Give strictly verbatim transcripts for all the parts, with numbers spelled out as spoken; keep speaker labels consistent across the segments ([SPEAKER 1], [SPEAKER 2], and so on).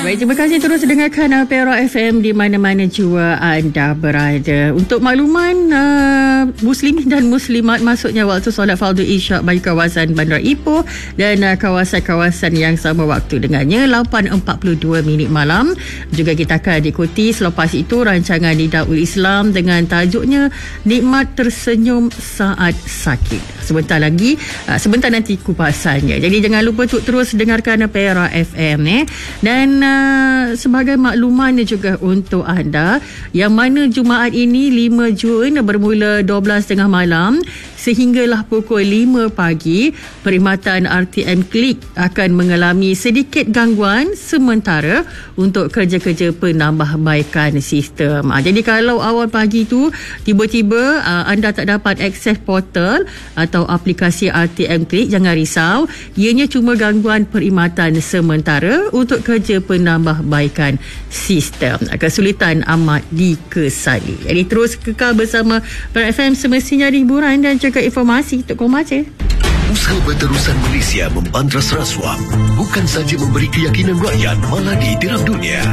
[SPEAKER 1] Baik, terima kasih terus dengarkan Perak F M di mana-mana jua anda berada. Untuk makluman uh, Muslimin dan Muslimat, maksudnya waktu solat fardu Isyak bagi kawasan Bandar Ipoh dan uh, kawasan-kawasan yang sama waktu dengannya lapan empat puluh dua minit malam. Juga kita akan diikuti selepas itu rancangan Nidaul Islam dengan tajuknya Nikmat Tersenyum Saat Sakit. Sebentar lagi, uh, sebentar nanti kupasannya. Jadi jangan lupa untuk terus dengarkan Perak F M eh. Dan uh, sebagai makluman juga untuk anda, yang mana Jumaat ini lima Jun bermula dua belas tiga puluh malam sehinggalah pukul lima pagi, perkhidmatan R T M Klik akan mengalami sedikit gangguan sementara untuk kerja-kerja penambahbaikan sistem. Ha, jadi kalau awal pagi tu tiba-tiba uh, anda tak dapat akses portal atau aplikasi R T M Klik, jangan risau. Ianya cuma gangguan perkhidmatan sementara untuk kerja penambahbaikan sistem. Kesulitan amat dikesali. Jadi terus kekal bersama Perak F M, semestinya hiburan dan juga informasi untuk kau baca.
[SPEAKER 2] Usaha Berterusan Malaysia membantras rasuah bukan saja memberi keyakinan rakyat, malah diterap dunia.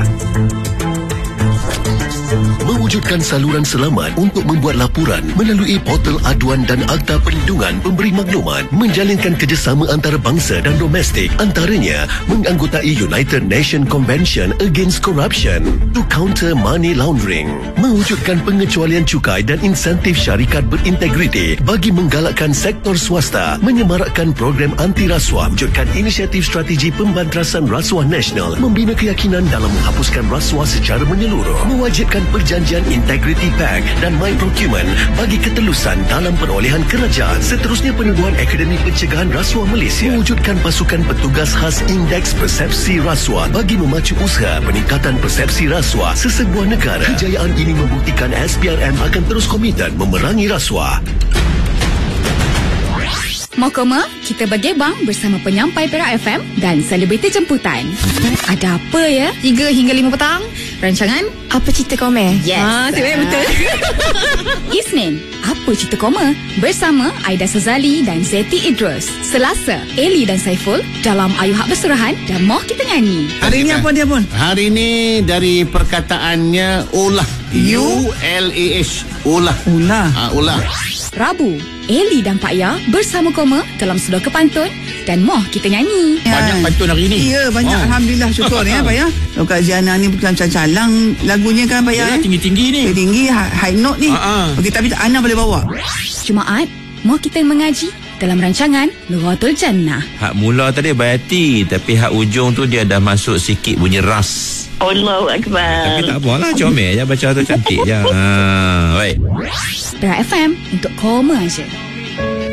[SPEAKER 2] Mewujudkan saluran selamat untuk membuat laporan melalui portal aduan dan Akta Perlindungan Pemberi Maklumat, menjalinkan kerjasama antarabangsa dan domestik, antaranya menganggotai United Nations Convention Against Corruption to counter money laundering, mewujudkan pengecualian cukai dan insentif syarikat berintegriti bagi menggalakkan sektor swasta, menyemarakkan program anti rasuah, wujudkan inisiatif strategi pembantrasan rasuah nasional, membina keyakinan dalam menghapuskan rasuah secara menyeluruh, mewajibkan perjanjian Integrity Pact dan My Procurement bagi ketelusan dalam perolehan kerajaan. Seterusnya, penubuhan Akademi Pencegahan Rasuah Malaysia, mewujudkan pasukan petugas khas Indeks Persepsi Rasuah bagi memacu usaha peningkatan persepsi rasuah sesebuah negara. Kejayaan ini membuktikan S P R M akan terus komited memerangi rasuah.
[SPEAKER 3] Mau koma? Kita bergebang bersama penyampai Perak F M dan selebriti jemputan. Ada apa ya? tiga hingga lima petang. Rancangan
[SPEAKER 4] Apa Cerita Koma?
[SPEAKER 3] Yes.
[SPEAKER 4] Ah, sebenarnya betul.
[SPEAKER 3] Isnin, Apa Cerita Koma? Bersama Aida Sazali dan Zeti Idrus. Selasa, Eli dan Saiful dalam Ayu Hak Bersurahan dan Moh Kita Nyanyi.
[SPEAKER 5] Hari ini apa dia pun?
[SPEAKER 6] Hari ini dari perkataannya ulah. U L A H. Ulah.
[SPEAKER 5] Ulah.
[SPEAKER 6] Ha, ulah.
[SPEAKER 3] Rabu, Eli dan Pak Ya bersama Koma dalam Sudoku Pantun dan Moh Kita Nyanyi.
[SPEAKER 6] Banyak pantun hari ini.
[SPEAKER 5] Ya, banyak. Oh. Alhamdulillah, syukur ya Pak Ya. Kalau Kak Ziana ni bukan calang lagunya kan Pak Ya.
[SPEAKER 6] Ya, tinggi-tinggi ni.
[SPEAKER 5] Tinggi, high note ni.
[SPEAKER 6] Ha-ha.
[SPEAKER 5] Okey, tapi Ana boleh bawa.
[SPEAKER 3] Jumaat, Moh Kita mengaji dalam rancangan Nuratul Jannah.
[SPEAKER 7] Hak mula tadi bayati, tapi hak ujung tu dia dah masuk sikit bunyi ras.
[SPEAKER 4] Allahu Akbar.
[SPEAKER 7] Tapi tak apalah, comel je baca tu, cantik je. Ha, baik.
[SPEAKER 3] Perak F M untuk Koma aja.